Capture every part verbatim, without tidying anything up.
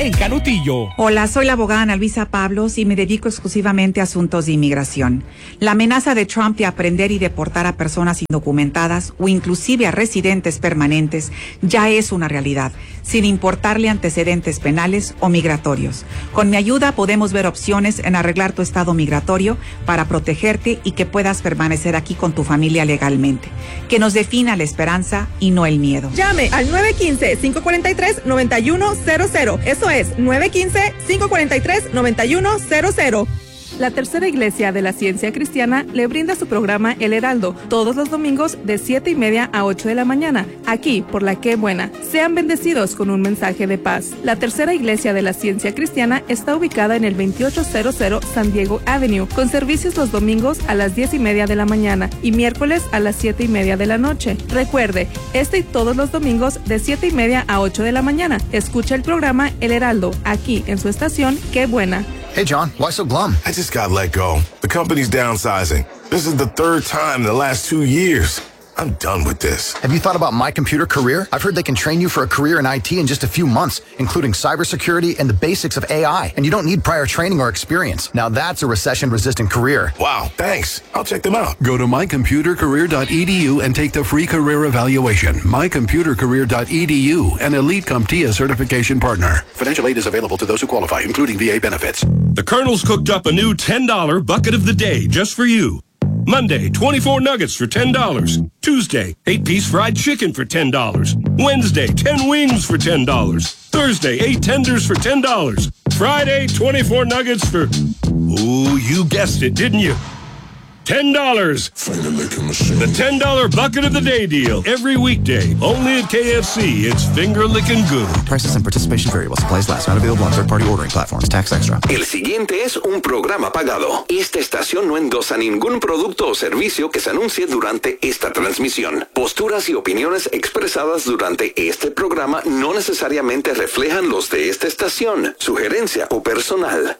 en Canutillo. Hola, soy la abogada Ana Luisa Pablos y me dedico exclusivamente a asuntos de inmigración. La amenaza de Trump de aprender y deportar a personas indocumentadas o inclusive a residentes permanentes ya es una realidad, sin importarle antecedentes penales o migratorios. Con mi ayuda podemos ver opciones en arreglar tu estado migratorio para protegerte y que puedas permanecer aquí con tu familia legalmente. Que nos defina la esperanza y no el miedo. Llame al nueve uno cinco, cinco cuatro tres, nueve uno cero cero. Eso es nueve uno cinco, cinco cuatro tres, nueve uno cero cero. La Tercera Iglesia de la Ciencia Cristiana le brinda su programa El Heraldo todos los domingos de siete y media a ocho de la mañana, aquí por la Qué Buena. Sean bendecidos con un mensaje de paz. La Tercera Iglesia de la Ciencia Cristiana está ubicada en el veintiocho cero cero San Diego Avenue, con servicios los domingos a las diez y media de la mañana y miércoles a las siete y media de la noche. Recuerde, este y todos los domingos de siete y media a ocho de la mañana. Escucha el programa El Heraldo, aquí en su estación Qué Buena. Hey, John, why so glum? I just got let go. The company's downsizing. This is the third time in the last two years. I'm done with this. Have you thought about My Computer Career? I've heard they can train you for a career in I T in just a few months, including cybersecurity and the basics of A I. And you don't need prior training or experience. Now that's a recession-resistant career. Wow, thanks. I'll check them out. Go to my computer career dot e d u and take the free career evaluation. my computer career dot e d u, an Elite CompTIA certification partner. Financial aid is available to those who qualify, including V A benefits. The Colonel's cooked up a new ten dollar bucket of the day just for you. Monday, twenty-four nuggets for ten dollars. Tuesday, eight-piece fried chicken for ten dollars. Wednesday, ten wings for ten dollars. Thursday, eight tenders for ten dollars. Friday, twenty-four nuggets for... Ooh, you guessed it, didn't you? ten dollars. The ten dollar bucket of the day deal. Every weekday. Only at K F C. It's finger licking good. Prices and participation variable. Supplies last. Not available on third-party ordering platforms. Tax extra. El siguiente es un programa pagado. Esta estación no endosa ningún producto o servicio que se anuncie durante esta transmisión. Posturas y opiniones expresadas durante este programa no necesariamente reflejan los de esta estación, sugerencia o personal.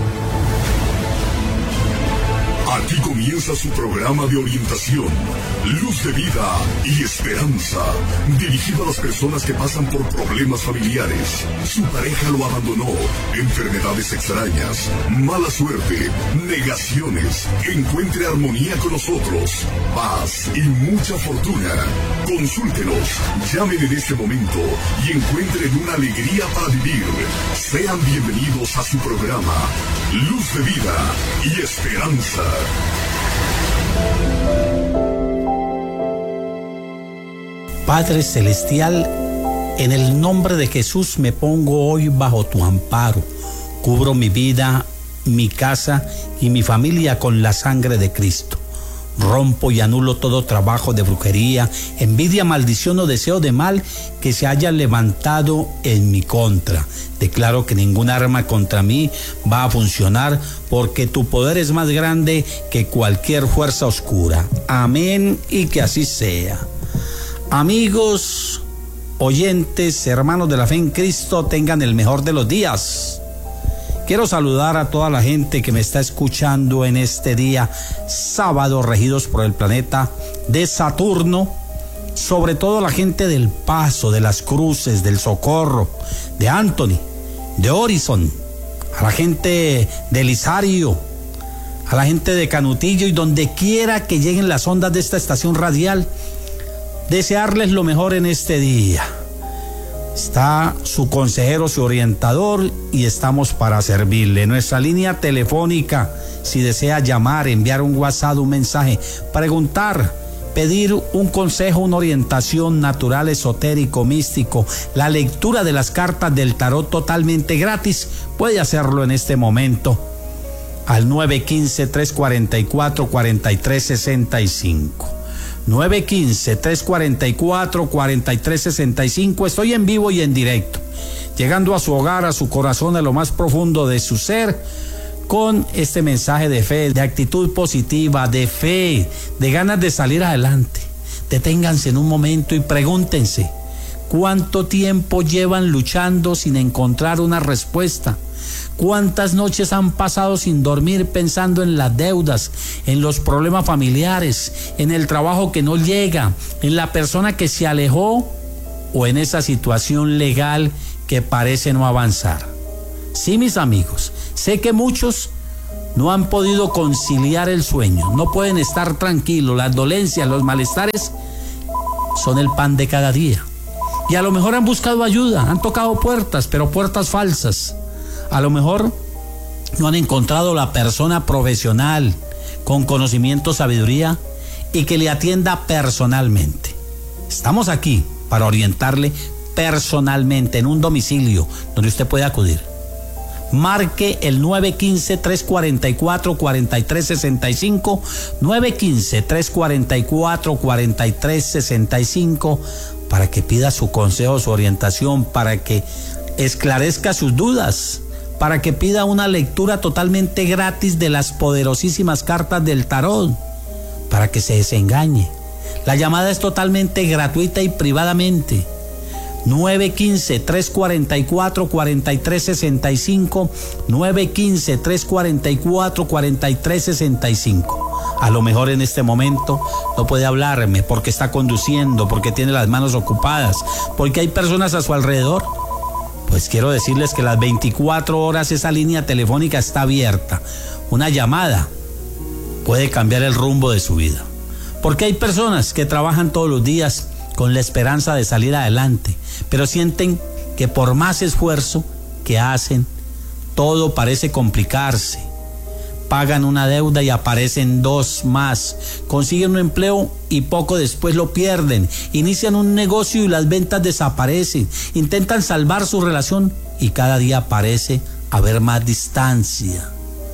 Aquí comienza su programa de orientación, Luz de Vida y Esperanza, dirigido a las personas que pasan por problemas familiares. Su pareja lo abandonó, enfermedades extrañas, mala suerte, negaciones. Encuentre armonía con nosotros, paz y mucha fortuna. Consúltenos, llamen en este momento y encuentren una alegría para vivir. Sean bienvenidos a su programa, Luz de Vida y Esperanza. Padre Celestial, en el nombre de Jesús me pongo hoy bajo tu amparo. Cubro mi vida, mi casa y mi familia con la sangre de Cristo. Rompo y anulo todo trabajo de brujería, envidia, maldición o deseo de mal que se haya levantado en mi contra. Declaro que ningún arma contra mí va a funcionar porque tu poder es más grande que cualquier fuerza oscura. Amén y que así sea. Amigos, oyentes, hermanos de la fe en Cristo, tengan el mejor de los días. Quiero saludar a toda la gente que me está escuchando en este día sábado, regidos por el planeta de Saturno, sobre todo la gente del Paso, de Las Cruces, del Socorro, de Anthony, de Horizon, a la gente de Lisario, a la gente de Canutillo y donde quiera que lleguen las ondas de esta estación radial, desearles lo mejor en este día. Está su consejero, su orientador y estamos para servirle. Nuestra línea telefónica, si desea llamar, enviar un WhatsApp, un mensaje, preguntar, pedir un consejo, una orientación natural, esotérico, místico, la lectura de las cartas del tarot totalmente gratis, puede hacerlo en este momento al nueve uno cinco, tres cuatro cuatro, cuatro tres seis cinco. nueve uno cinco, tres cuatro cuatro, cuatro tres seis cinco. Estoy en vivo y en directo, llegando a su hogar, a su corazón, a lo más profundo de su ser, con este mensaje de fe, de actitud positiva, de fe, de ganas de salir adelante. Deténganse en un momento y pregúntense, ¿cuánto tiempo llevan luchando sin encontrar una respuesta? ¿Cuántas noches han pasado sin dormir pensando en las deudas, en los problemas familiares, en el trabajo que no llega, en la persona que se alejó o en esa situación legal que parece no avanzar? Sí, mis amigos, sé que muchos no han podido conciliar el sueño, no pueden estar tranquilos, las dolencias, los malestares son el pan de cada día. Y a lo mejor han buscado ayuda, han tocado puertas, pero puertas falsas. A lo mejor no han encontrado la persona profesional con conocimiento, sabiduría y que le atienda personalmente. Estamos aquí para orientarle personalmente en un domicilio donde usted puede acudir. Marque el nueve uno cinco, tres cuatro cuatro, cuatro tres seis cinco, nueve uno cinco, tres cuatro cuatro, cuatro tres seis cinco, para que pida su consejo, su orientación, para que esclarezca sus dudas, para que pida una lectura totalmente gratis de las poderosísimas cartas del tarot, para que se desengañe. La llamada es totalmente gratuita y privadamente. nueve uno cinco, tres cuatro cuatro, cuatro tres seis cinco, nueve uno cinco, tres cuatro cuatro, cuatro tres seis cinco. A lo mejor en este momento no puede hablarme porque está conduciendo, porque tiene las manos ocupadas, porque hay personas a su alrededor. Pues quiero decirles que las veinticuatro horas esa línea telefónica está abierta. Una llamada puede cambiar el rumbo de su vida. Porque hay personas que trabajan todos los días con la esperanza de salir adelante, pero sienten que por más esfuerzo que hacen, todo parece complicarse. Pagan una deuda y aparecen dos más. Consiguen un empleo y poco después lo pierden. Inician un negocio y las ventas desaparecen. Intentan salvar su relación y cada día parece haber más distancia.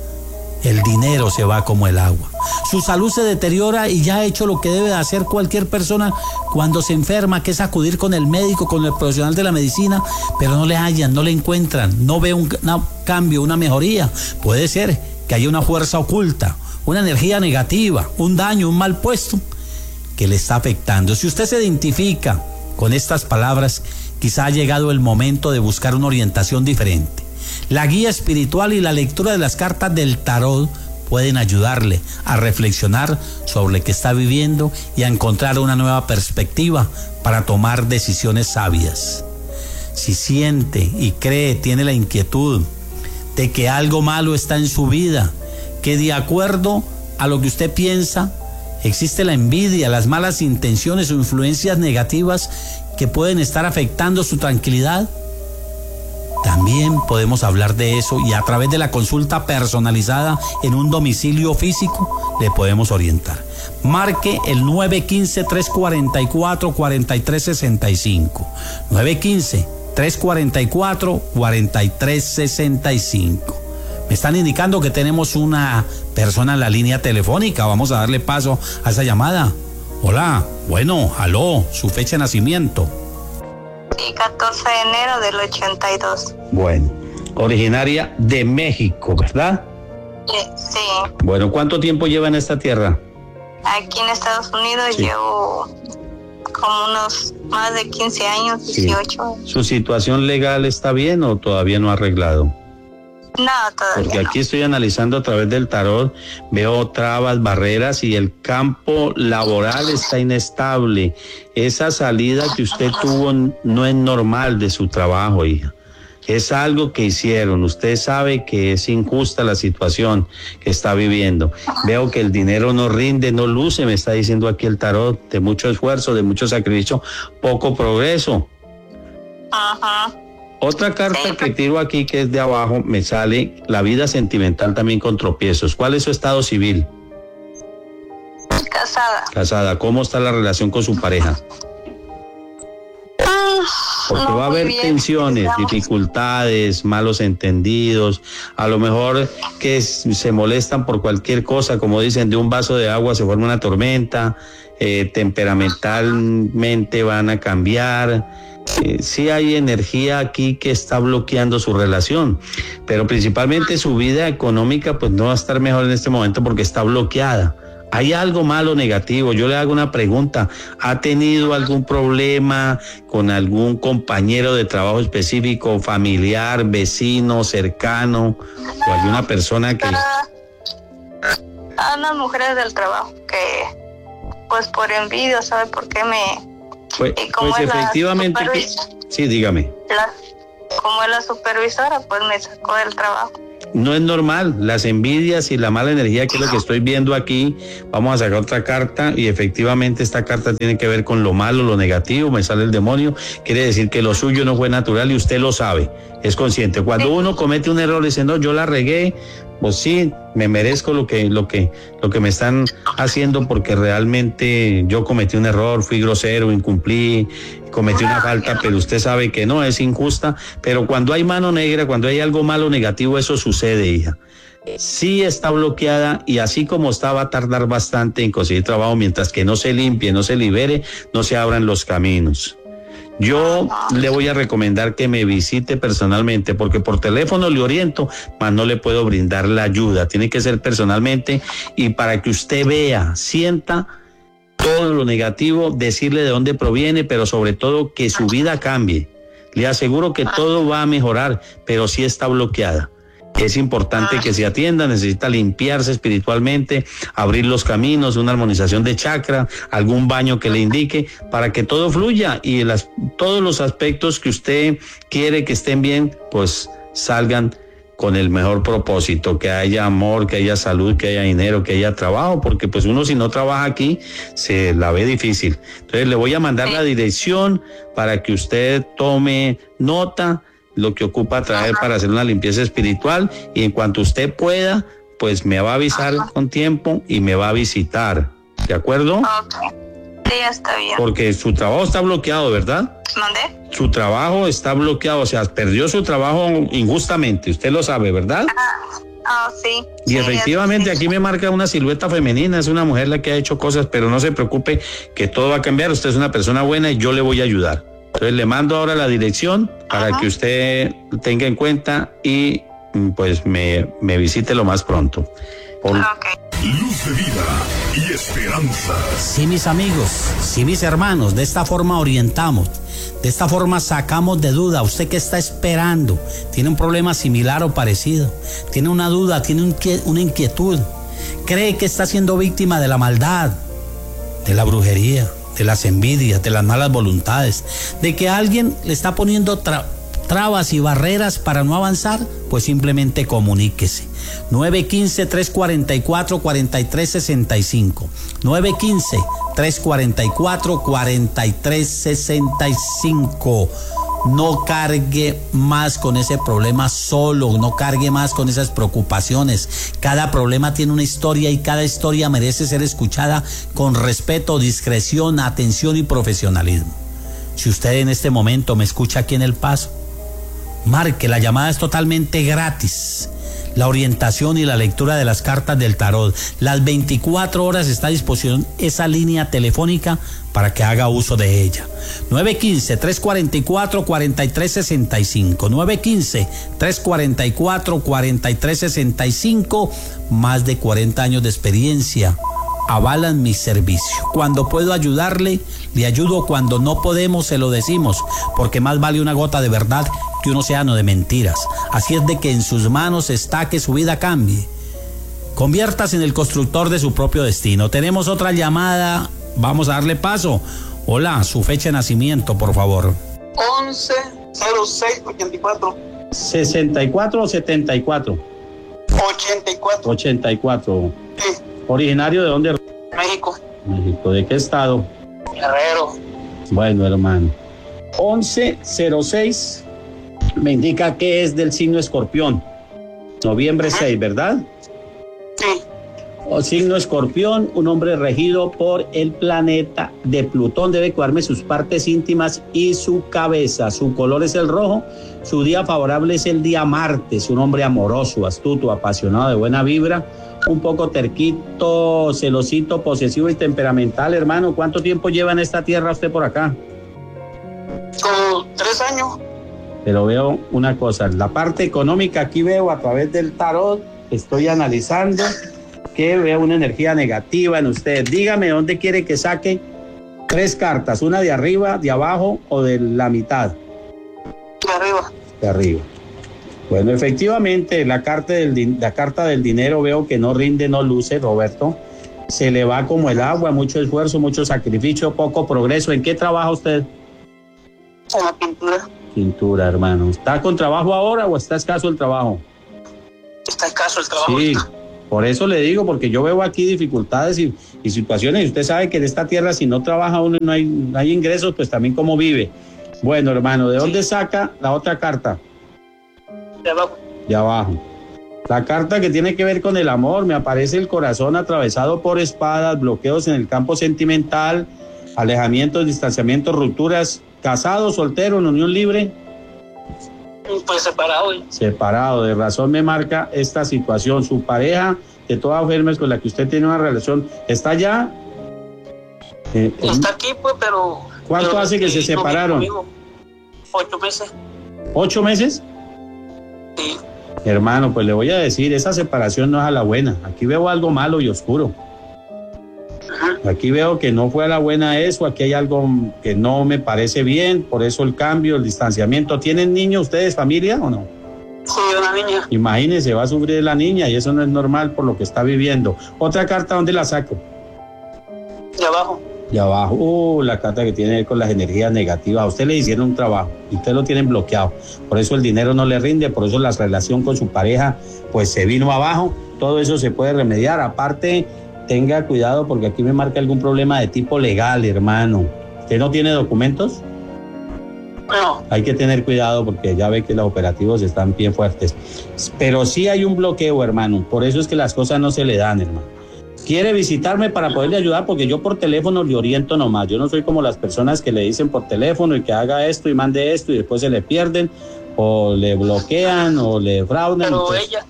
El dinero se va como el agua. Su salud se deteriora y ya ha hecho lo que debe hacer cualquier persona cuando se enferma, que es acudir con el médico, con el profesional de la medicina, pero no le hallan, no le encuentran, no ve un, un cambio, una mejoría. Puede ser que haya una fuerza oculta, una energía negativa, un daño, un mal puesto que le está afectando. Si usted se identifica con estas palabras, quizá ha llegado el momento de buscar una orientación diferente. La guía espiritual y la lectura de las cartas del tarot pueden ayudarle a reflexionar sobre lo que está viviendo y a encontrar una nueva perspectiva para tomar decisiones sabias. Si siente y cree, tiene la inquietud de que algo malo está en su vida, que de acuerdo a lo que usted piensa, existe la envidia, las malas intenciones o influencias negativas que pueden estar afectando su tranquilidad, también podemos hablar de eso y a través de la consulta personalizada en un domicilio físico le podemos orientar. Marque el nueve uno cinco, tres cuatro cuatro, cuatro tres seis cinco. nueve uno cinco, tres cuatro cuatro, cuatro tres seis cinco. Me están indicando que tenemos una persona en la línea telefónica. Vamos a darle paso a esa llamada. Hola, bueno, aló, su fecha de nacimiento. Sí, catorce de enero del ochenta y dos. Bueno, originaria de México, ¿verdad? Sí. Bueno, ¿cuánto tiempo lleva en esta tierra? Aquí en Estados Unidos sí. Llevo como unos más de quince años, dieciocho. Sí. ¿Su situación legal está bien o todavía no ha arreglado? No, todavía Porque aquí no. estoy analizando a través del tarot, veo trabas, barreras y el campo laboral está inestable. Esa salida que usted tuvo no es normal de su trabajo, hija. Es algo que hicieron. Usted sabe que es injusta la situación que está viviendo. Veo que el dinero no rinde, no luce, me está diciendo aquí el tarot, de mucho esfuerzo, de mucho sacrificio, poco progreso. Ajá. Otra carta sí, que tiro aquí, que es de abajo, me sale la vida sentimental también con tropiezos. ¿Cuál es su estado civil? Casada. Casada. ¿Cómo está la relación con su pareja? Porque no, va a haber bien, tensiones, digamos. Dificultades, malos entendidos, a lo mejor que se molestan por cualquier cosa, como dicen, de un vaso de agua se forma una tormenta, eh, temperamentalmente van a cambiar. Eh, sí hay energía aquí que está bloqueando su relación, pero principalmente su vida económica pues no va a estar mejor en este momento porque está bloqueada. ¿Hay algo malo, negativo? Yo le hago una pregunta. ¿Ha tenido algún problema con algún compañero de trabajo específico, familiar, vecino, cercano, o alguna persona que... A unas mujeres del trabajo que pues por envidia, ¿sabe por qué me... Pues, pues efectivamente, que, sí, dígame. La, como es la supervisora, pues me sacó del trabajo. No es normal, las envidias y la mala energía, que es lo que estoy viendo aquí. Vamos a sacar otra carta y efectivamente esta carta tiene que ver con lo malo, lo negativo, me sale el demonio, quiere decir que lo suyo no fue natural y usted lo sabe, es consciente. Cuando uno comete un error, dice, no, yo la regué, pues sí, me merezco lo que, lo que, lo que me están haciendo porque realmente yo cometí un error, fui grosero, incumplí, cometí una falta, pero usted sabe que no, es injusta. Pero cuando hay mano negra, cuando hay algo malo, negativo, eso sucede, hija. Sí está bloqueada y así como está va a tardar bastante en conseguir trabajo mientras que no se limpie, no se libere, no se abran los caminos. Yo le voy a recomendar que me visite personalmente porque por teléfono le oriento, mas no le puedo brindar la ayuda. Tiene que ser personalmente y para que usted vea, sienta todo lo negativo, decirle de dónde proviene, pero sobre todo que su vida cambie. Le aseguro que todo va a mejorar, pero sí está bloqueada. Es importante que se atienda, necesita limpiarse espiritualmente, abrir los caminos, una armonización de chakra, algún baño que le indique para que todo fluya y las, todos los aspectos que usted quiere que estén bien, pues salgan con el mejor propósito, que haya amor, que haya salud, que haya dinero, que haya trabajo, porque pues uno si no trabaja aquí se la ve difícil. Entonces le voy a mandar la dirección para que usted tome nota lo que ocupa traer para hacer una limpieza espiritual y en cuanto usted pueda, pues me va a avisar con tiempo y me va a visitar, ¿de acuerdo? Okay. Sí, está bien. Porque su trabajo está bloqueado, ¿verdad? ¿Mandé? Su trabajo está bloqueado, o sea, perdió su trabajo injustamente, usted lo sabe, ¿verdad? Ah, oh, sí. Y sí, efectivamente sí. Aquí me marca una silueta femenina, es una mujer la que ha hecho cosas, pero no se preocupe que todo va a cambiar, usted es una persona buena y yo le voy a ayudar. Entonces le mando ahora la dirección para Ajá. que usted tenga en cuenta y pues me, me visite lo más pronto. Por... Okay. Luz de vida y esperanza. Sí, mis amigos, sí, mis hermanos, de esta forma orientamos, de esta forma sacamos de duda. Usted que está esperando, tiene un problema similar o parecido, tiene una duda, tiene un, una inquietud, cree que está siendo víctima de la maldad, de la brujería, de las envidias, de las malas voluntades, de que alguien le está poniendo tra- trabas y barreras para no avanzar, pues simplemente comuníquese. nueve uno cinco, tres cuatro cuatro, cuatro tres seis cinco. nueve uno cinco, tres cuatro cuatro, cuatro tres seis cinco. No cargue más con ese problema solo, no cargue más con esas preocupaciones. Cada problema tiene una historia y cada historia merece ser escuchada con respeto, discreción, atención y profesionalismo. Si usted en este momento me escucha aquí en El Paso, marque, la llamada es totalmente gratis. La orientación y la lectura de las cartas del tarot. Las veinticuatro horas está a disposición esa línea telefónica para que haga uso de ella. nueve uno cinco, tres cuatro cuatro, cuatro tres seis cinco. nueve uno cinco, tres cuatro cuatro, cuatro tres seis cinco. Más de cuarenta años de experiencia avalan mi servicio. Cuando puedo ayudarle, le ayudo. Cuando no podemos, se lo decimos, porque más vale una gota de verdad que un océano de mentiras. Así es de que en sus manos está que su vida cambie. Conviértase en el constructor de su propio destino. Tenemos otra llamada, vamos a darle paso. Hola, su fecha de nacimiento, por favor. once cero seis ochenta y cuatro. ¿sesenta y cuatro o setenta y cuatro? ochenta y cuatro. ochenta y cuatro. Sí. ¿Originario de dónde? México. México. ¿De qué estado? Guerrero. Bueno, hermano. once cero seis me indica que es del signo Escorpión. Noviembre seis, ¿verdad? Sí. O signo Escorpión, un hombre regido por el planeta de Plutón. Debe cuidarme sus partes íntimas y su cabeza. Su color es el rojo. Su día favorable es el día martes. Un hombre amoroso, astuto, apasionado, de buena vibra. Un poco terquito, celosito, posesivo y temperamental. Hermano, ¿cuánto tiempo lleva en esta tierra usted por acá? Como tres años. Pero veo una cosa, la parte económica aquí veo a través del tarot, estoy analizando que veo una energía negativa en usted. Dígame dónde quiere que saque tres cartas, una de arriba, de abajo o de la mitad. De arriba. De arriba. Bueno, efectivamente, la carta del, la carta del dinero veo que no rinde, no luce, Roberto. Se le va como el agua, mucho esfuerzo, mucho sacrificio, poco progreso. ¿En qué trabaja usted? En la pintura. Quintura, hermano. ¿Está con trabajo ahora o está escaso el trabajo? Está escaso el trabajo. Sí, por eso le digo, porque yo veo aquí dificultades y, y situaciones, y usted sabe que en esta tierra si no trabaja uno y no hay, no hay ingresos, pues también cómo vive. Bueno, hermano, ¿de dónde saca la otra carta? De abajo. De abajo. La carta que tiene que ver con el amor, me aparece el corazón atravesado por espadas, bloqueos en el campo sentimental, alejamientos, distanciamientos, rupturas, casado, soltero, en unión libre. Pues separado. ¿eh? Separado, de razón me marca esta situación. Su pareja, de todas formas, con la que usted tiene una relación, ¿está allá? Eh, Está aquí, pues, pero... ¿Cuánto pero hace que se separaron? Conmigo, ocho meses. ¿Ocho meses? Sí. Hermano, pues le voy a decir, esa separación no es a la buena. Aquí veo algo malo y oscuro. Aquí veo que no fue a la buena eso, aquí hay algo que no me parece bien, por eso el cambio, el distanciamiento. ¿Tienen niños ustedes, familia o no? Sí, una niña. Imagínense, va a sufrir la niña y eso no es normal por lo que está viviendo. Otra carta, ¿dónde la saco? De abajo. De abajo, uh, la carta que tiene con las energías negativas. A usted le hicieron un trabajo y usted lo tienen bloqueado. Por eso el dinero no le rinde, por eso la relación con su pareja pues se vino abajo. Todo eso se puede remediar. Aparte, tenga cuidado porque aquí me marca algún problema de tipo legal, hermano. ¿Usted no tiene documentos? No. Hay que tener cuidado porque ya ve que los operativos están bien fuertes. Pero sí hay un bloqueo, hermano. Por eso es que las cosas no se le dan, hermano. Quiere visitarme para poderle ayudar porque yo por teléfono le oriento nomás. Yo no soy como las personas que le dicen por teléfono y que haga esto y mande esto y después se le pierden o le bloquean o le fraudan. Pero pues, ella...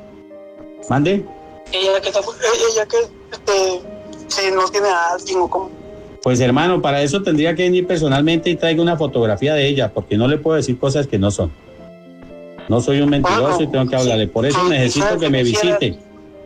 ¿Mande? Ella que está... Ella que... Este, si no tiene a alguien o cómo... Pues hermano, para eso tendría que venir personalmente y traiga una fotografía de ella, porque no le puedo decir cosas que no son. No soy un mentiroso bueno, y tengo que hablarle. Por eso sí, necesito que me quisiera, visite.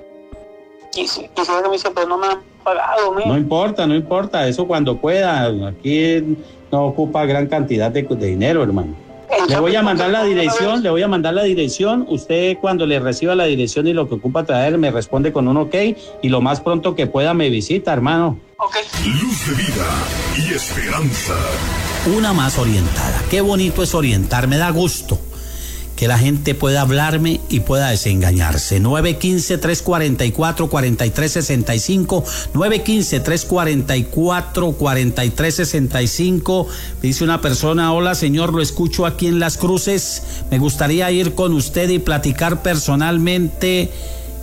Quisiera que me dice, pero no me han pagado. ¿me? No importa, no importa. Eso cuando pueda. Aquí no ocupa gran cantidad de, de dinero, hermano. Le voy a mandar la dirección, le voy a mandar la dirección. Usted cuando le reciba la dirección y lo que ocupa traer, me responde con un ok y lo más pronto que pueda me visita, hermano. Okay. Luz de vida y esperanza. Una más orientada. Qué bonito es orientar, me da gusto que la gente pueda hablarme y pueda desengañarse. nueve uno cinco, tres cuatro cuatro, cuatro tres seis cinco, nueve uno cinco, tres cuatro cuatro, cuatro tres seis cinco. Dice una persona, hola señor, lo escucho aquí en Las Cruces. Me gustaría ir con usted y platicar personalmente.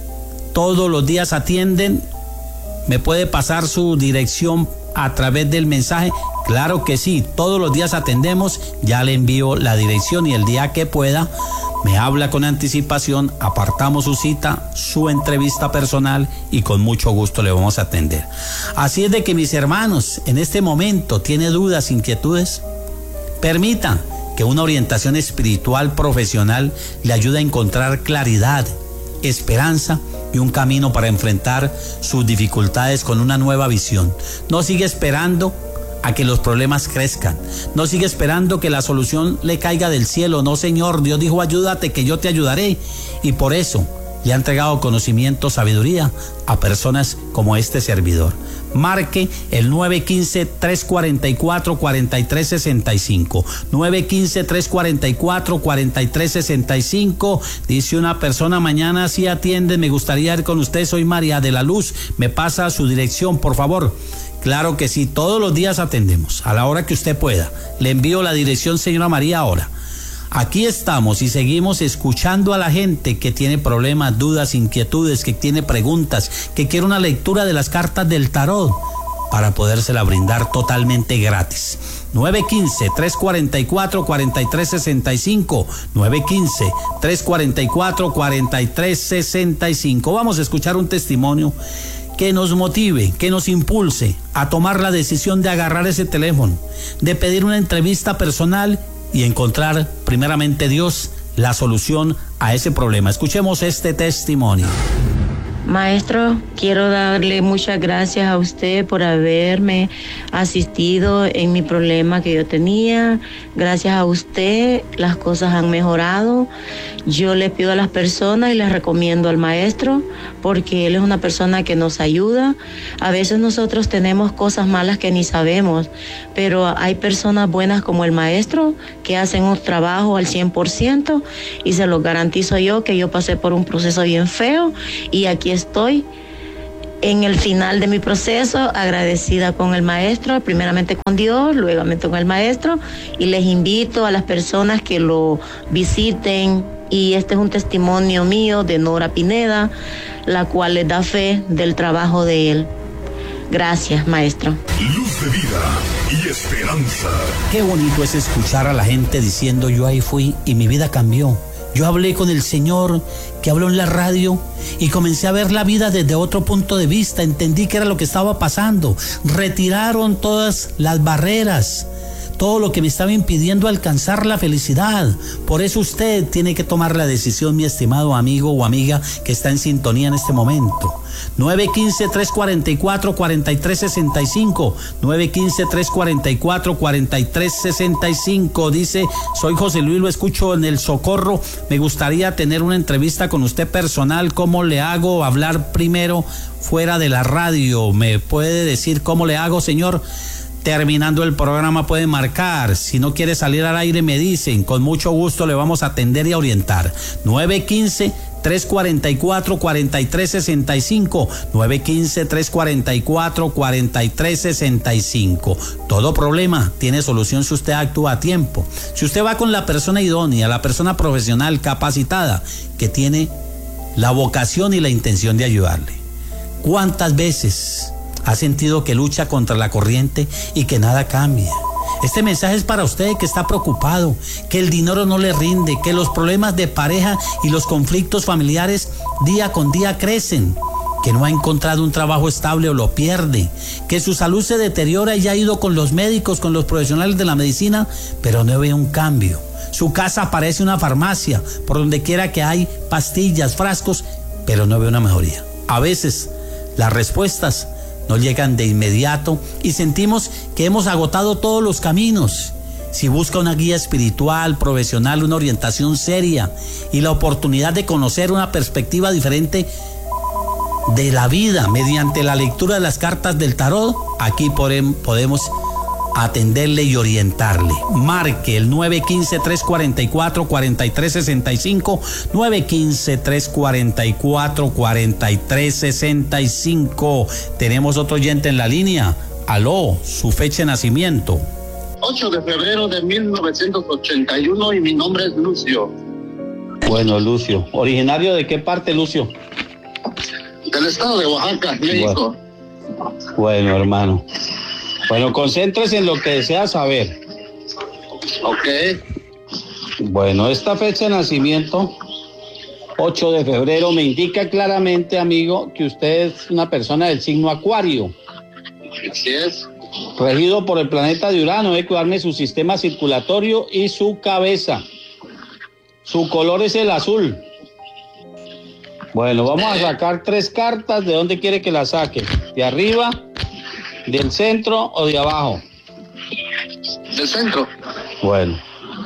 Todos los días atienden. ¿Me puede pasar su dirección a través del mensaje? Claro que sí, todos los días atendemos, ya le envío la dirección y el día que pueda me habla con anticipación, apartamos su cita, su entrevista personal y con mucho gusto le vamos a atender. Así es de que mis hermanos, en este momento, ¿tiene dudas, inquietudes? Permita que una orientación espiritual profesional le ayude a encontrar claridad, esperanza y un camino para enfrentar sus dificultades con una nueva visión. No sigue esperando a que los problemas crezcan. No sigue esperando que la solución le caiga del cielo. No, señor, Dios dijo, ayúdate que yo te ayudaré. Y por eso le ha entregado conocimiento, sabiduría a personas como este servidor. Marque el nueve uno cinco, tres cuatro cuatro, cuatro tres seis cinco. nueve uno cinco, tres cuatro cuatro, cuatro tres seis cinco. Dice una persona, mañana sí atiende, me gustaría ir con usted, soy María de la Luz. ¿Me pasa su dirección, por favor? Claro que sí, todos los días atendemos, a la hora que usted pueda. Le envío la dirección, señora María, ahora. Aquí estamos y seguimos escuchando a la gente que tiene problemas, dudas, inquietudes, que tiene preguntas, que quiere una lectura de las cartas del tarot para podérsela brindar totalmente gratis. nueve uno cinco, tres cuatro cuatro, cuatro tres seis cinco, nueve uno cinco, tres cuatro cuatro, cuatro tres seis cinco. Vamos a escuchar un testimonio que nos motive, que nos impulse a tomar la decisión de agarrar ese teléfono, de pedir una entrevista personal y encontrar primeramente Dios la solución a ese problema. Escuchemos este testimonio. Maestro, quiero darle muchas gracias a usted por haberme asistido en mi problema que yo tenía. Gracias a usted las cosas han mejorado. Yo le pido a las personas y les recomiendo al maestro porque él es una persona que nos ayuda. A veces nosotros tenemos cosas malas que ni sabemos, pero hay personas buenas como el maestro que hacen un trabajo al cien por ciento y se los garantizo yo que yo pasé por un proceso bien feo y aquí estoy en el final de mi proceso, agradecida con el maestro, primeramente con Dios, luego con el maestro, y les invito a las personas que lo visiten, y este es un testimonio mío de Nora Pineda, la cual les da fe del trabajo de él. Gracias, maestro. Luz de vida y esperanza. Qué bonito es escuchar a la gente diciendo yo ahí fui y mi vida cambió. Yo hablé con el Señor que habló en la radio y comencé a ver la vida desde otro punto de vista. Entendí qué era lo que estaba pasando. Retiraron todas las barreras, todo lo que me estaba impidiendo alcanzar la felicidad. Por eso usted tiene que tomar la decisión, mi estimado amigo o amiga que está en sintonía en este momento. nueve uno cinco, tres cuatro cuatro, cuatro tres seis cinco, nueve uno cinco, tres cuatro cuatro, cuatro tres seis cinco. Dice, soy José Luis, lo escucho en El Socorro, me gustaría tener una entrevista con usted personal. ¿Cómo le hago? Hablar primero fuera de la radio. ¿Me puede decir cómo le hago, señor? Terminando el programa puede marcar. Si no quiere salir al aire me dicen, con mucho gusto le vamos a atender y a orientar. nueve uno cinco, tres cuatro cuatro, cuatro tres seis cinco, nueve uno cinco, tres cuatro cuatro, cuatro tres seis cinco. Todo problema tiene solución si usted actúa a tiempo. Si usted va con la persona idónea, la persona profesional capacitada que tiene la vocación y la intención de ayudarle. ¿Cuántas veces ha sentido que lucha contra la corriente y que nada cambia? Este mensaje es para usted que está preocupado, que el dinero no le rinde, que los problemas de pareja y los conflictos familiares día con día crecen, que no ha encontrado un trabajo estable o lo pierde, que su salud se deteriora y ya ha ido con los médicos, con los profesionales de la medicina, pero no ve un cambio. Su casa parece una farmacia, por donde quiera que hay pastillas, frascos, pero no ve una mejoría. A veces las respuestas no llegan de inmediato y sentimos que hemos agotado todos los caminos. Si busca una guía espiritual, profesional, una orientación seria y la oportunidad de conocer una perspectiva diferente de la vida mediante la lectura de las cartas del tarot, aquí podemos atenderle y orientarle. Marque el nueve uno cinco, tres cuatro cuatro, cuatro tres seis cinco, nueve uno cinco, tres cuatro cuatro, cuatro tres seis cinco. Tenemos otro oyente en la línea. Aló, su fecha de nacimiento. ocho de febrero de mil novecientos ochenta y uno y mi nombre es Lucio. Bueno, Lucio. ¿Originario de qué parte, Lucio? Del estado de Oaxaca, México. Bueno, bueno hermano. Bueno, concéntrese en lo que desea saber. Ok. Bueno, esta fecha de nacimiento, ocho de febrero, me indica claramente, amigo, que usted es una persona del signo Acuario. Así es. Regido por el planeta de Urano, debe cuidarme su sistema circulatorio y su cabeza. Su color es el azul. Bueno, vamos a sacar tres cartas. ¿De dónde quiere que las saque? ¿De arriba, del centro o de abajo? Del centro. Bueno.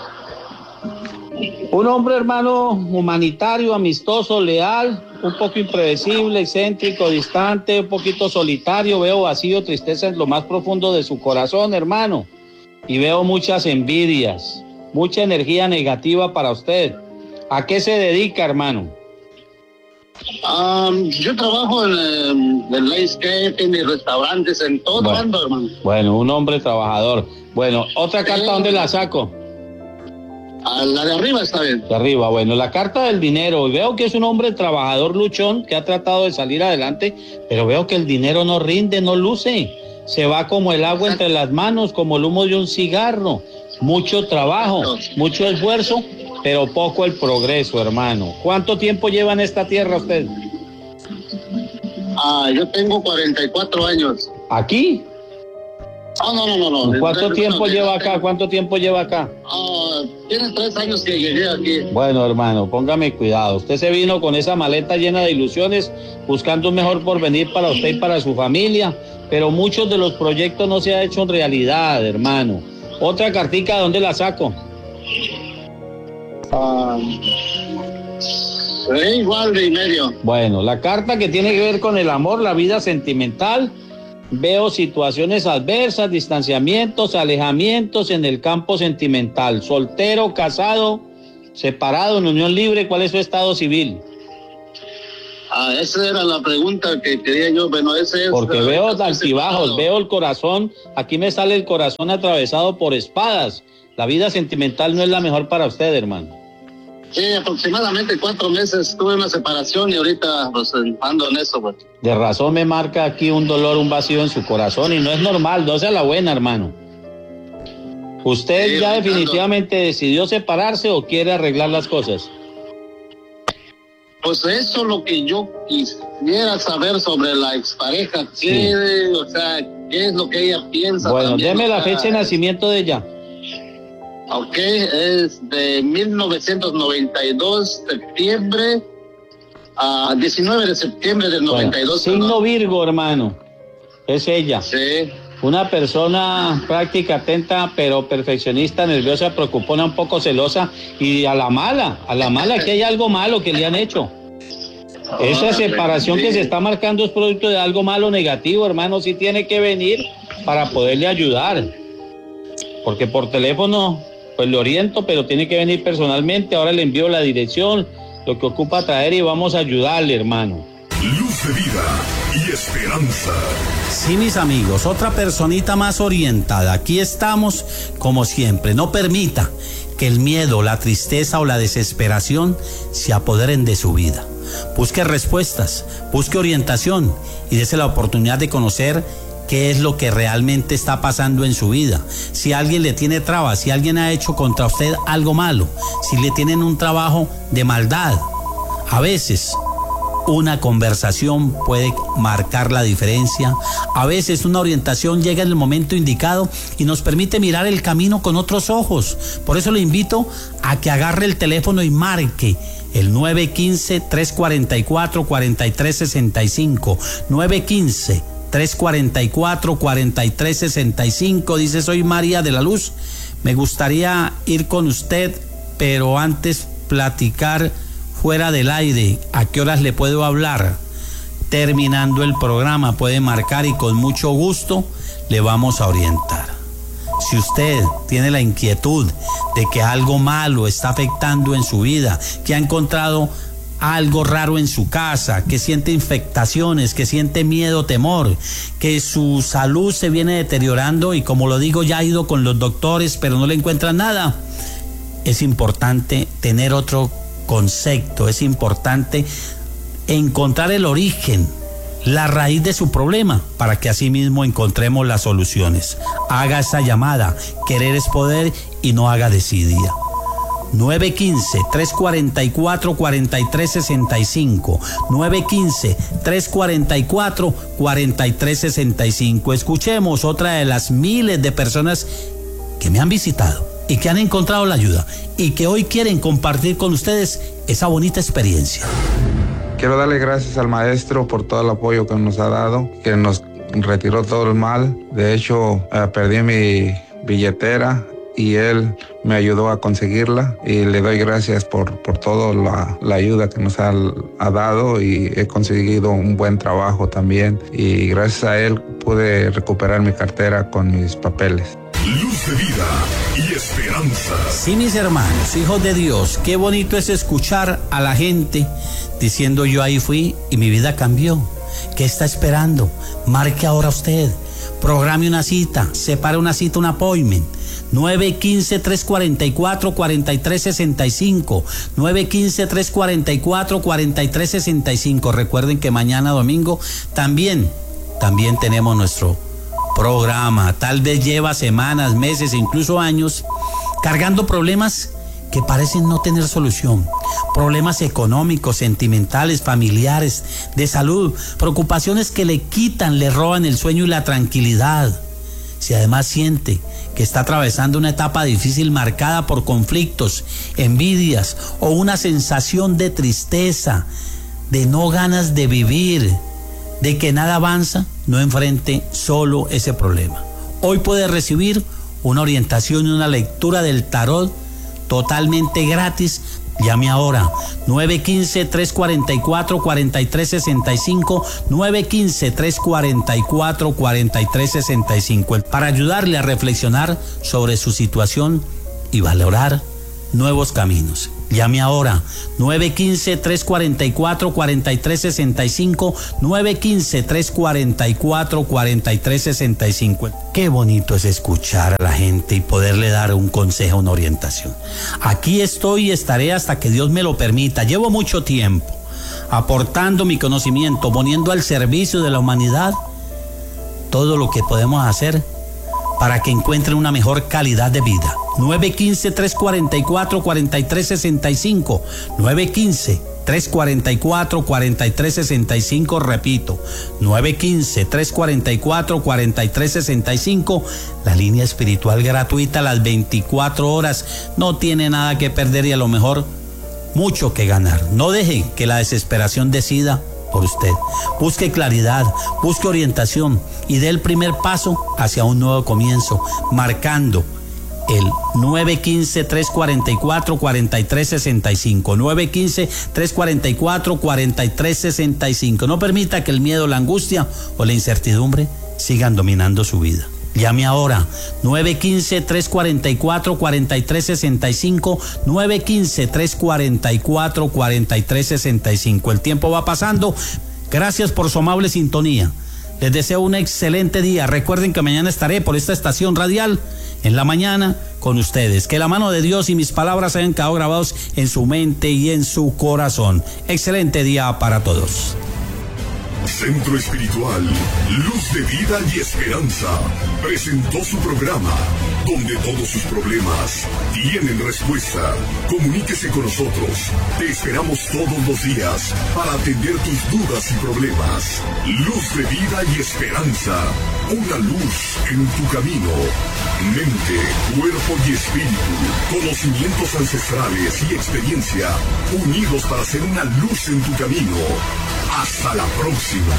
Un hombre, hermano, humanitario, amistoso, leal, un poco impredecible, excéntrico, distante, un poquito solitario. Veo vacío, tristeza en lo más profundo de su corazón, hermano. Y veo muchas envidias, mucha energía negativa para usted. ¿A qué se dedica, hermano? Um, yo trabajo en el, el landscaping y restaurantes, en todo bueno, ando, hermano. Bueno, un hombre trabajador. Bueno, otra carta, sí. ¿Dónde la saco? A la de arriba está bien. De arriba, bueno, la carta del dinero. Veo que es un hombre trabajador, luchón, que ha tratado de salir adelante, pero veo que el dinero no rinde, no luce. Se va como el agua entre las manos, como el humo de un cigarro. Mucho trabajo, mucho esfuerzo, pero poco el progreso, hermano. ¿Cuánto tiempo lleva en esta tierra usted? Ah, yo tengo cuarenta y cuatro años. ¿Aquí? Oh, no, no, no, no. ¿Cuánto Desde- tiempo desde- lleva acá? ¿Cuánto tiempo lleva acá? Ah, tiene tres años que llegué aquí. Bueno, hermano, póngame cuidado. Usted se vino con esa maleta llena de ilusiones, buscando un mejor porvenir para usted y para su familia, pero muchos de los proyectos no se han hecho en realidad, hermano. Otra cartica, ¿dónde la saco? Ah, sí, igual de y medio. Bueno, la carta que tiene que ver con el amor, la vida sentimental. Veo situaciones adversas, distanciamientos, alejamientos en el campo sentimental. Soltero, casado, separado, en unión libre. ¿Cuál es su estado civil? Ah, esa era la pregunta que quería yo. Bueno, ese es. Porque uh, veo estoy altibajos, separado. veo el corazón. Aquí me sale el corazón atravesado por espadas. La vida sentimental no es la mejor para usted, hermano. Sí, aproximadamente cuatro meses tuve una separación y ahorita pues ando en eso, pues. De razón me marca aquí un dolor, un vacío en su corazón y no es normal, no sea la buena, hermano. ¿Usted Sí, ya Ricardo. definitivamente decidió separarse o quiere arreglar las cosas? Pues eso es lo que yo quisiera saber sobre la expareja. ¿Qué, o sea, qué es lo que ella piensa? Bueno, también, deme o la sea, fecha de nacimiento de ella. Ok, es de mil novecientos noventa y dos, septiembre, a diecinueve de septiembre del noventa y dos. Bueno, signo Virgo, hermano. Es ella. Sí. Una persona práctica, atenta, pero perfeccionista, nerviosa, preocupona, un poco celosa y a la mala, a la mala que hay algo malo que le han hecho. Esa separación que se está marcando es producto de algo malo, negativo, hermano. Sí tiene que venir para poderle ayudar. Porque por teléfono, pues le oriento, pero tiene que venir personalmente. Ahora le envío la dirección, lo que ocupa traer y vamos a ayudarle, hermano. Luz de vida y esperanza. Sí, mis amigos, otra personita más orientada. Aquí estamos, como siempre. No permita que el miedo, la tristeza o la desesperación se apoderen de su vida. Busque respuestas, busque orientación y dése la oportunidad de conocer qué es lo que realmente está pasando en su vida. Si alguien le tiene trabas, si alguien ha hecho contra usted algo malo, si le tienen un trabajo de maldad. A veces una conversación puede marcar la diferencia. A veces una orientación llega en el momento indicado y nos permite mirar el camino con otros ojos. Por eso le invito a que agarre el teléfono y marque el nueve uno cinco, tres cuatro cuatro, cuatro tres seis cinco. nueve uno cinco, tres cuatro cuatro, cuatro tres seis cinco. Dice: soy María de la Luz. Me gustaría ir con usted, pero antes platicar fuera del aire. ¿A qué horas le puedo hablar? Terminando el programa puede marcar y con mucho gusto le vamos a orientar. Si usted tiene la inquietud de que algo malo está afectando en su vida, que ha encontrado algo raro en su casa, que siente infectaciones, que siente miedo, temor, que su salud se viene deteriorando y, como lo digo, ya ha ido con los doctores pero no le encuentran nada, es importante tener otro concepto, es importante encontrar el origen, la raíz de su problema, para que así mismo encontremos las soluciones. Haga esa llamada. Querer es poder y no haga desidia. nueve uno cinco, tres cuatro cuatro, cuatro tres seis cinco. nueve uno cinco, tres cuatro cuatro, cuatro tres seis cinco. Escuchemos otra de las miles de personas que me han visitado y que han encontrado la ayuda y que hoy quieren compartir con ustedes esa bonita experiencia. Quiero darle gracias al maestro por todo el apoyo que nos ha dado, que nos retiró todo el mal. De hecho, eh, perdí mi billetera y él me ayudó a conseguirla y le doy gracias por, por toda la, la ayuda que nos ha, ha dado, y he conseguido un buen trabajo también, y gracias a él pude recuperar mi cartera con mis papeles. Luz de vida y esperanza. Sí, mis hermanos, hijos de Dios, qué bonito es escuchar a la gente diciendo: yo ahí fui y mi vida cambió. ¿Qué está esperando? Marque ahora usted, programe una cita, separe una cita, un appointment. nueve uno cinco, tres cuatro cuatro, cuatro tres seis cinco. nueve uno cinco, tres cuatro cuatro, cuatro tres seis cinco. Recuerden que mañana domingo también, también tenemos nuestro programa. Tal vez lleva semanas, meses, incluso años cargando problemas que parecen no tener solución. Problemas económicos, sentimentales, familiares, de salud, preocupaciones que le quitan, le roban el sueño y la tranquilidad. Si además siente que está atravesando una etapa difícil marcada por conflictos, envidias o una sensación de tristeza, de no ganas de vivir, de que nada avanza, no enfrente solo ese problema. Hoy puede recibir una orientación y una lectura del tarot totalmente gratis. Llame ahora, nueve uno cinco, tres cuatro cuatro, cuatro tres seis cinco, nueve uno cinco, tres cuatro cuatro, cuatro tres seis cinco, para ayudarle a reflexionar sobre su situación y valorar nuevos caminos. Llame ahora, nueve uno cinco, tres cuatro cuatro, cuatro tres seis cinco, nueve uno cinco, tres cuatro cuatro, cuatro tres seis cinco. Qué bonito es escuchar a la gente y poderle dar un consejo, una orientación. Aquí estoy y estaré hasta que Dios me lo permita. Llevo mucho tiempo aportando mi conocimiento, poniendo al servicio de la humanidad todo lo que podemos hacer para que encuentren una mejor calidad de vida. nueve uno cinco, tres cuatro cuatro, cuatro tres seis cinco, nueve uno cinco, tres cuatro cuatro, cuatro tres seis cinco, repito, nueve uno cinco, tres cuatro cuatro, cuatro tres seis cinco, la línea espiritual gratuita las veinticuatro horas, no tiene nada que perder y a lo mejor mucho que ganar. No deje que la desesperación decida por usted. Busque claridad, busque orientación y dé el primer paso hacia un nuevo comienzo, marcando el nueve uno cinco, tres cuatro cuatro, cuatro tres seis cinco, nueve uno cinco, tres cuatro cuatro, cuatro tres seis cinco. No permita que el miedo, la angustia o la incertidumbre sigan dominando su vida. Llame ahora, nueve uno cinco, tres cuatro cuatro, cuatro tres seis cinco, nueve uno cinco, tres cuatro cuatro, cuatro tres seis cinco. El tiempo va pasando. Gracias por su amable sintonía. Les deseo un excelente día. Recuerden que mañana estaré por esta estación radial en la mañana con ustedes. Que la mano de Dios y mis palabras hayan quedado grabados en su mente y en su corazón. Excelente día para todos. Centro Espiritual, Luz de Vida y Esperanza, presentó su programa, donde todos sus problemas tienen respuesta. Comuníquese con nosotros. Te esperamos todos los días para atender tus dudas y problemas. Luz de Vida y Esperanza, una luz en tu camino. Mente, cuerpo y espíritu, conocimientos ancestrales y experiencia, unidos para ser una luz en tu camino. Hasta la próxima.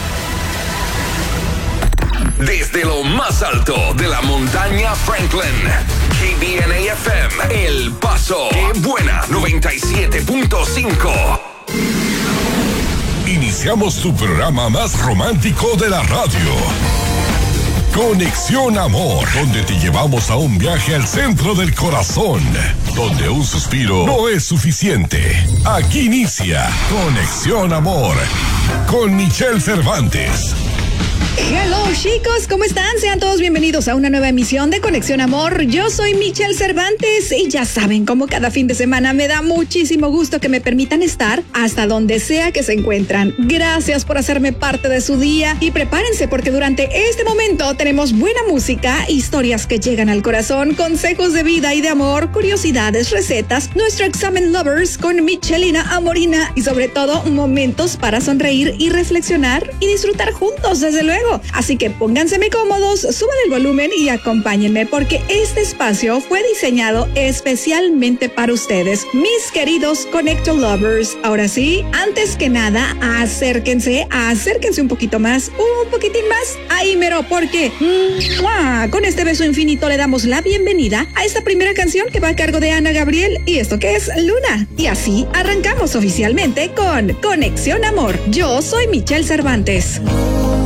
Desde lo más alto de la montaña Franklin, K B N A F M, El Paso, Qué Buena, noventa y siete punto cinco. Iniciamos tu programa más romántico de la radio. Conexión Amor, donde te llevamos a un viaje al centro del corazón, donde un suspiro no es suficiente. Aquí inicia Conexión Amor con Michelle Cervantes. Hello chicos, ¿cómo están? Sean todos bienvenidos a una nueva emisión de Conexión Amor. Yo soy Michelle Cervantes y ya saben, como cada fin de semana me da muchísimo gusto que me permitan estar hasta donde sea que se encuentran. Gracias por hacerme parte de su día y prepárense porque durante este momento tenemos buena música, historias que llegan al corazón, consejos de vida y de amor, curiosidades, recetas, nuestro examen Lovers con Michelina Amorina y sobre todo momentos para sonreír y reflexionar y disfrutar juntos, desde luego. Así que pónganseme cómodos, suban el volumen y acompáñenme porque este espacio fue diseñado especialmente para ustedes, mis queridos Connector Lovers. Ahora sí, antes que nada, acérquense, acérquense un poquito más, un poquitín más, ahí mero, porque ¡mua! Con este beso infinito le damos la bienvenida a esta primera canción que va a cargo de Ana Gabriel y esto que es Luna. Y así arrancamos oficialmente con Conexión Amor. Yo soy Michelle Cervantes.